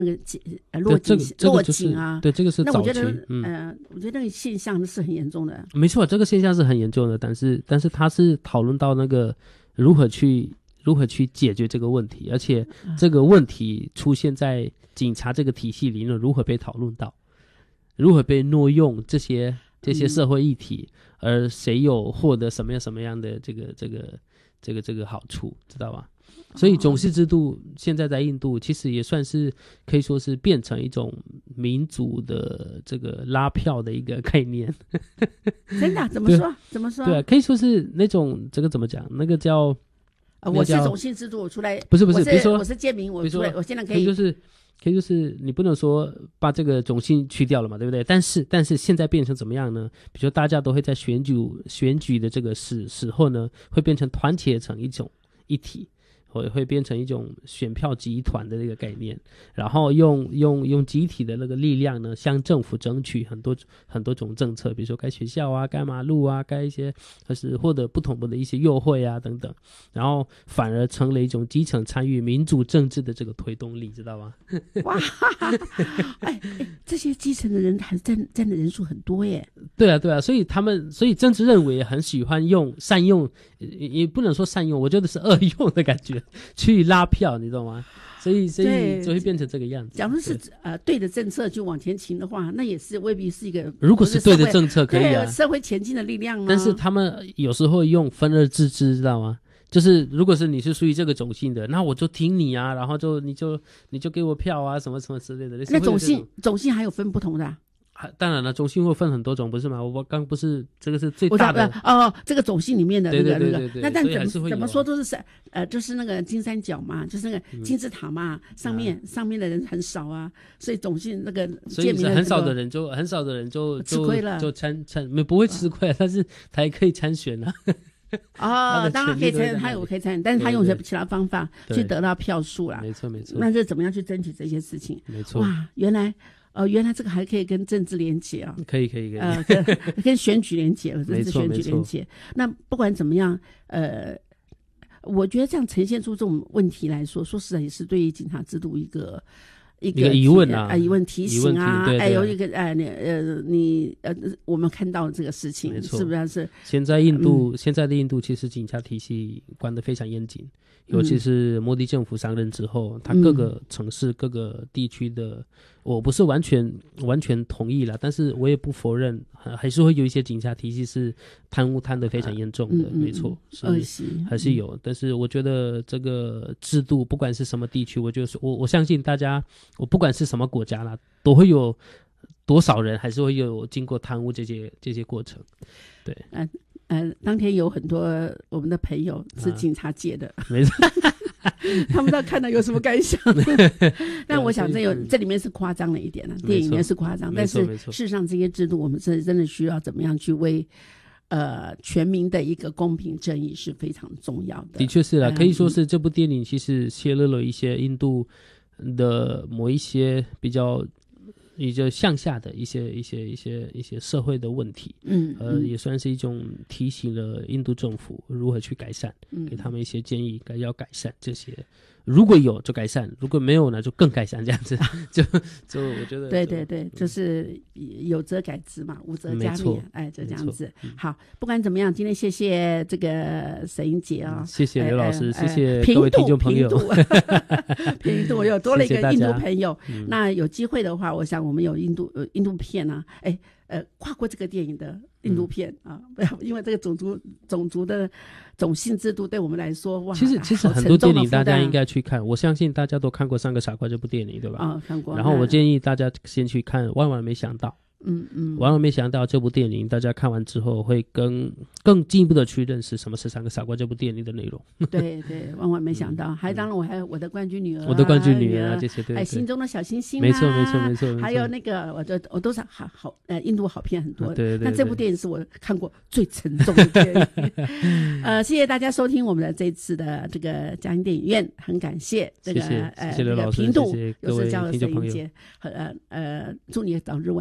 那个落井啊， 对，这个是早期。 我觉得那个现象是很严重的。 没错，这个现象是很严重的，但是他是讨论到那个如何去解决这个问题，而且这个问题出现在警察这个体系里呢，如何被讨论到，如何被挪用这些社会议题，而谁有获得什么样的这个好处，知道吧？所以种姓制度现在在印度其实也算是可以说是变成一种民主的这个拉票的一个概念。 真的？怎么说？ 对啊，可以说是那种这个怎么讲？那个叫我是种姓制度，我出来不是，比如说我是贱民，我出来，我现在可以就是你不能说把这个种姓去掉了嘛，对不对？但是现在变成怎么样呢？比如说大家都会在选举的这个时候呢，会变成团结成一体。会变成一种选票集团的这个概念，然后用集体的那个力量呢，向政府争取很多种政策，比如说盖学校啊、盖马路啊、盖一些就是获得不同的一些优惠啊等等，然后反而成了一种基层参与民主政治的这个推动力，知道吗？ 哇，这些基层的人还占的人数很多耶。 对啊，所以政治认为也很喜欢善用，也不能说善用，我觉得是恶用的感觉。去拉票，你懂吗？所以就会变成这个样子。 假如是对的政策就往前行的话，那也是未必是一个。 如果是对的政策，可以啊， 社会前进的力量啊。 但是他们有时候用分而治之，知道吗？就是如果是你是属于这个种姓的，那我就听你啊，然后你就给我票啊，什么什么之类的。 那种姓还有分不同的啊。 当然了，种姓会分很多种，不是吗？我刚不是这个是最大的这个种姓里面的那个对， 那但怎么说都是就是那个金三角嘛，就是那个金字塔嘛，上面的人很少啊，所以种姓那个所以很少的人就吃亏了， 就不会吃亏，但是他也可以参选啊。 当然可以参选，他有可以参选，但是他用其他方法去得到票数啦。 没错。 那是怎么样去争取这些事情？ 没错。 哇，原来这个还可以跟政治连结啊！ 可以， 跟选举连结了，这是选举连结。那不管怎么样，我觉得这样呈现出这种问题来说实在也是对于警察制度一个疑问啊， 疑问提醒啊， 对有一个我们看到这个事情，是不是？ 现在的印度其实警察体系管得非常严谨，尤其是摩迪政府上任之后，他各个城市、各个地区的，我不是完全同意了，但是我也不否认，还是会有一些警察体系是贪污贪得非常严重的，没错，还是有。但是我觉得这个制度，不管是什么地区，我相信大家，我不管是什么国家啦，都会有多少人还是会有经过贪污这些过程，对。 当天有很多我们的朋友是警察界的， 没错， 他们看到有什么感想？但我想这里面是夸张了一点了，电影里面是夸张，但是事实上这些制度我们是真的需要怎么样去为全民的一个公平正义是非常重要的。 的确是啦，可以说是这部电影其实揭露了一些印度的某一些比较向下的一些社会的问题，也算是一种提醒了印度政府如何去改善，给他们一些建议，要改善这些。如果有就改善，如果没有呢就更改善，这样子就我觉得对，就是有则改之嘛，无则加勉，就这样子。好，不管怎么样，今天谢谢这个沈英姐啊， 谢谢刘老师，谢谢各位听众朋友。 平度我又多了一个印度朋友，那有机会的话，我想我们有印度片啊，跨过这个电影的印度片啊，因为这个种族的种姓制度对我们来说，哇， 其实很多电影大家应该去看，我相信大家都看过《三个傻瓜》这部电影，对吧？ 看过。 然后我建议大家先去看《万万没想到》。万万没想到这部电影，大家看完之后会更进一步的去认识什么是《三个傻瓜》这部电影的内容。对， 万万没想到，当然我还有我的冠军女儿， 我的冠军女儿这些，对， 心中的小星星， 没错， 还有那个我都是好印度好片很多， 对。 那这部电影是我看过最沉重的电影。谢谢大家收听我们的这次的这个嘉兴电影院，很感谢这个谢谢刘老师， 平度谢谢各位听众朋友， 祝你早日完成我们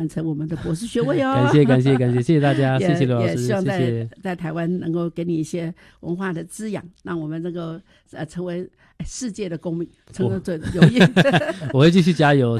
的博士学位哦。 感谢，谢谢大家，谢谢刘老师， 也希望谢在台湾能够给你一些文化的滋养，让我们能够成为世界的公民，成为最有益。 我会继续加油。